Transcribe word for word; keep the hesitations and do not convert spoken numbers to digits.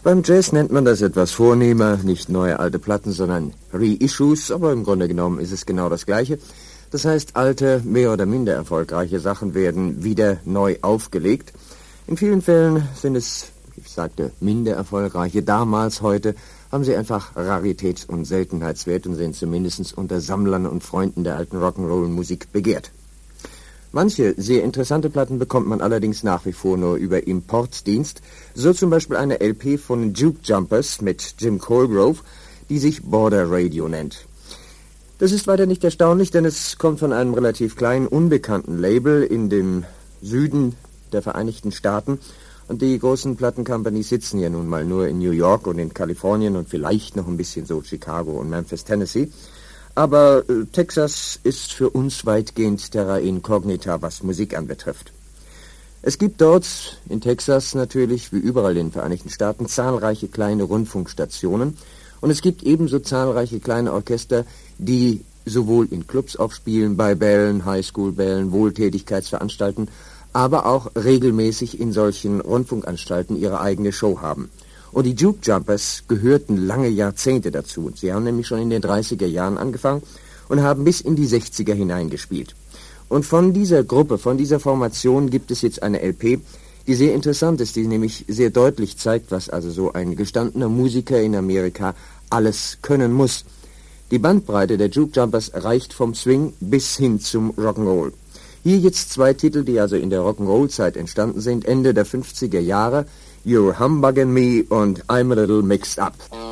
Beim Jazz nennt man das etwas vornehmer, nicht neue alte Platten, sondern Reissues, aber im Grunde genommen ist es genau das Gleiche. Das heißt, alte, mehr oder minder erfolgreiche Sachen werden wieder neu aufgelegt. In vielen Fällen sind es, ich sagte, minder erfolgreiche. Damals, heute haben sie einfach Raritäts- und Seltenheitswert und sind zumindest unter Sammlern und Freunden der alten Rock'n'Roll-Musik begehrt. Manche sehr interessante Platten bekommt man allerdings nach wie vor nur über Importdienst, so zum Beispiel eine L P von Juke Jumpers mit Jim Colgrove, die sich Border Radio nennt. Das ist weiter nicht erstaunlich, denn es kommt von einem relativ kleinen, unbekannten Label in dem Süden der Vereinigten Staaten und die großen Plattencompanies sitzen ja nun mal nur in New York und in Kalifornien und vielleicht noch ein bisschen so Chicago und Memphis, Tennessee. Aber äh, Texas ist für uns weitgehend terra incognita, was Musik anbetrifft. Es gibt dort in Texas natürlich, wie überall in den Vereinigten Staaten, zahlreiche kleine Rundfunkstationen und es gibt ebenso zahlreiche kleine Orchester, die sowohl in Clubs aufspielen, bei Bällen, Highschool-Bällen, Wohltätigkeitsveranstalten, aber auch regelmäßig in solchen Rundfunkanstalten ihre eigene Show haben. Und die Juke Jumpers gehörten lange Jahrzehnte dazu. Sie haben nämlich schon in den dreißiger Jahren angefangen und haben bis in die sechziger hineingespielt. Und von dieser Gruppe, von dieser Formation gibt es jetzt eine L P, die sehr interessant ist, die nämlich sehr deutlich zeigt, was also so ein gestandener Musiker in Amerika alles können muss. Die Bandbreite der Juke Jumpers reicht vom Swing bis hin zum Rock'n'Roll. Hier jetzt zwei Titel, die also in der Rock'n'Roll-Zeit entstanden sind, Ende der fünfziger Jahre, You're Humbuggin' Me und I'm a Little Mixed Up.